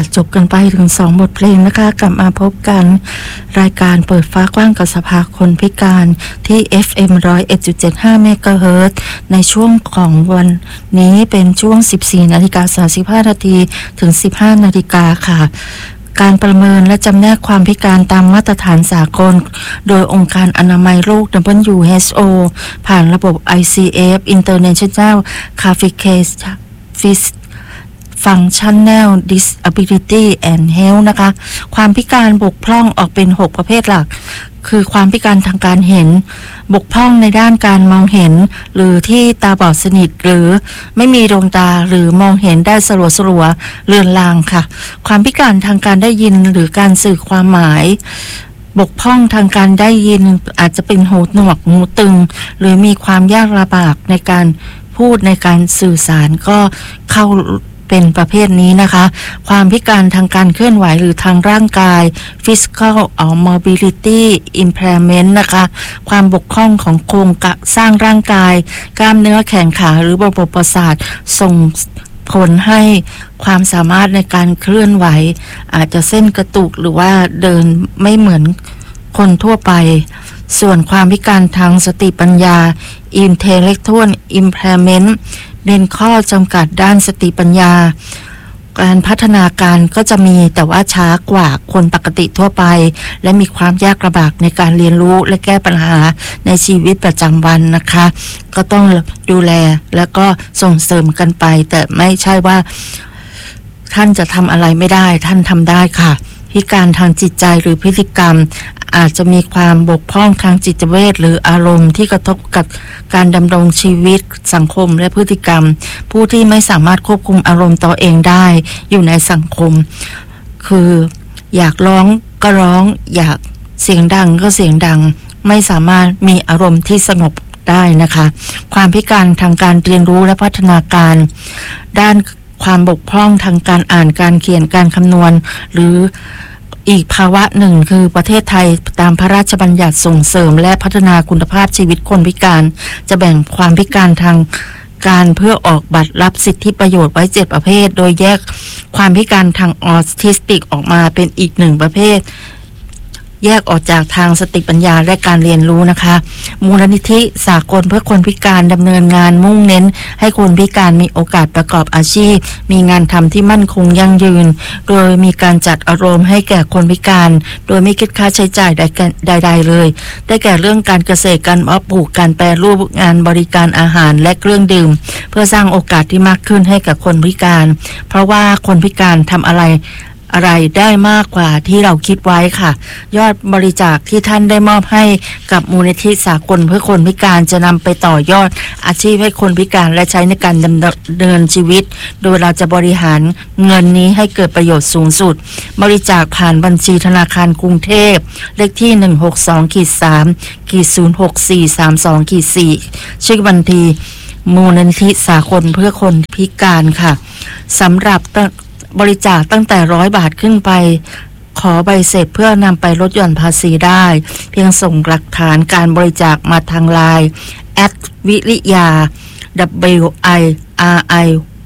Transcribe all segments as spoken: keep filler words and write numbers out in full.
จบกันไปถึงสองบทเพลงนะคะกลับมาพบกันรายการเปิดฟ้ากว้างกับสภาคนพิการที่ เอฟ เอ็ม หนึ่งศูนย์เอ็ดจุดเจ็ดห้า เมกะเฮิรตซ์ในช่วงของวันนี้เป็นช่วง สิบสี่นาฬิกาสามสิบห้านาทีถึง สิบห้านาฬิกาค่ะการประเมินและจำแนกความพิการตามมาตรฐานสากลโดยองค์การอนามัยโลก ดับเบิลยู เอช โอ ผ่านระบบ ไอ ซี เอฟ International Classification Functional Disability and Health นะคะความพิการบกพร่องออกเป็นหกประเภทหลักคือความพิการทางการเห็นบกพร่องในด้านการมองเห็นหรือที่ตาบอดสนิทหรือไม่มีดวงตาหรือมองเห็นได้สลัวสลัวเลือนลางค่ะความพิการทางการได้ยินหรือการสื่อความหมายบกพร่องทางการได้ยินอาจจะเป็นหูหนวกหูตึงหรือมีความยากลำบากในการพูดในการสื่อสารก็เข้าเป็นประเภทนี้นะคะความพิการทางการเคลื่อนไหวหรือทางร่างกาย physical or mobility impairment นะคะความบกพร่องของโครงสร้างร่างกายกล้ามเนื้อแขนขาหรือระบบประสาทส่งผลให้ความสามารถในการเคลื่อนไหวอาจจะเส้นกระตุกหรือว่าเดินไม่เหมือนคนทั่วไปส่วนความพิการทางสติปัญญา intellectual impairmentเน้นข้อจำกัดด้านสติปัญญาการพัฒนาการก็จะมีแต่ว่าช้ากว่าคนปกติทั่วไปและมีความยากลำบากในการเรียนรู้และแก้ปัญหาในชีวิตประจำวันนะคะก็ต้องดูแลแล้วก็ส่งเสริมกันไปแต่ไม่ใช่ว่าท่านจะทำอะไรไม่ได้ท่านทำได้ค่ะพิการทางจิตใจหรือพฤติกรรมอาจจะมีความบกพร่องทางจิตเวชหรืออารมณ์ที่กระทบกับการดำรงชีวิตสังคมและพฤติกรรมผู้ที่ไม่สามารถควบคุมอารมณ์ตัวเองได้อยู่ในสังคมคืออยากร้องก็ร้องอยากเสียงดังก็เสียงดังไม่สามารถมีอารมณ์ที่สงบได้นะคะความพิการทางการเรียนรู้และพัฒนาการด้านความบกพร่องทางการอ่านการเขียนการคำนวณหรืออีกภาวะหนึ่งคือประเทศไทยตามพระราชบัญญัติส่งเสริมและพัฒนาคุณภาพชีวิตคนพิการจะแบ่งความพิการทางการเพื่อออกบัตรรับสิทธิประโยชน์ไว้เจ็ดประเภทโดยแยกความพิการทางออทิสติกออกมาเป็นอีกหนึ่งประเภทแยกออกจากทางสติปัญญาและการเรียนรู้นะคะมูลนิธิสากลเพื่อคนพิการดำเนินงานมุ่งเน้นให้คนพิการมีโอกาสประกอบอาชีพมีงานทำที่มั่นคงยั่งยืนโดยมีการจัดอารมณ์ให้แก่คนพิการโดยไม่คิดค่าใช้จ่ายใดๆเลยได้แก่เรื่องการเกษตรการเพาะปลูกการแปรรูปงานบริการอาหารและเครื่องดื่มเพื่อสร้างโอกาสที่มากขึ้นให้กับคนพิการเพราะว่าคนพิการทำอะไรอะไรได้มากกว่าที่เราคิดไว้ค่ะยอดบริจาคที่ท่านได้มอบให้กับมูลนิธิสากลเพื่อคนพิการจะนำไปต่อยอดอาชีพให้คนพิการและใช้ในการดำเนินชีวิตโดยเราจะบริหารเงินนี้ให้เกิดประโยชน์สูงสุดบริจาคผ่านบัญชีธนาคารกรุงเทพเลขที่ หนึ่งหกสอง สาม ศูนย์หกสี่ สามสอง สี่ ชื่อบัญชีมูลนิธิสากลเพื่อคนพิการค่ะสำหรับบริจาคตั้งแต่ร้อยบาทขึ้นไปขอใบเสร็จเพื่อนำไปลดหย่อนภาษีได้เพียงส่งหลักฐานการบริจาคมาทางไลน์แอดวิริยา W I R I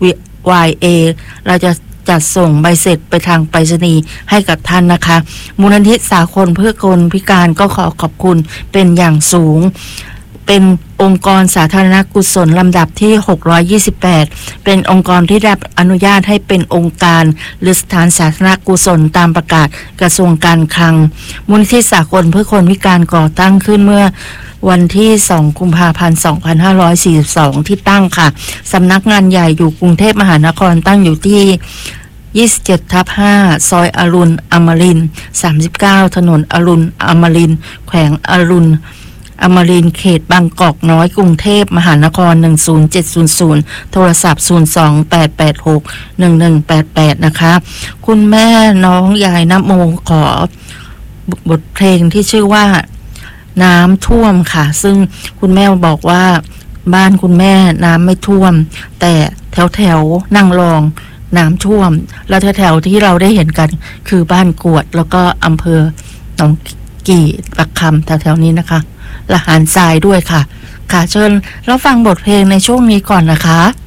Y A เราจะจัดส่งใบเสร็จไปทางไปรษณีย์ให้กับท่านนะคะมูลนิธิสากลเพื่อคนพิการก็ขอขอบคุณเป็นอย่างสูงเป็นองค์กรสาธารณกุศลลำดับที่หกร้อยยี่สิบแปดเป็นองค์กรที่ได้อนุญาตให้เป็นองค์การหรือสถานสาธารณกุศลตามประกาศกระทรวงการคลังมูลนิธิสากลเพื่อคนพิการก่อตั้งขึ้นเมื่อวันที่สองกุมภาพันธ์สองพันห้าร้อยสี่สิบสองที่ตั้งค่ะสำนักงานใหญ่อยู่กรุงเทพมหานครตั้งอยู่ที่ยี่สิบเจ็ดทับห้าซอยอรุณอมรินทร์สามสิบเก้าถนนอรุณอมรินทร์แขวงอรุณอมรินทร์เขตบางกอกน้อยกรุงเทพมหานครหนึ่งศูนย์เจ็ดศูนย์ศูนย์โทรศัพท์ศูนย์ สอง แปด แปด หก หนึ่ง หนึ่ง แปด แปดนะคะคุณแม่น้องยายน้ำโมขอบทเพลงที่ชื่อว่าน้ำท่วมค่ะซึ่งคุณแม่บอกว่าบ้านคุณแม่น้ำไม่ท่วมแต่แถวแถวนั่งรองน้ำท่วมแล้วแถวแถวที่เราได้เห็นกันคือบ้านกวดแล้วก็อำเภอหนองกี่ปักคำแถวแถวนี้นะคะละหารทรายด้วยค่ะค่ะเชิญเราฟังบทเพลงในช่วงนี้ก่อนนะคะ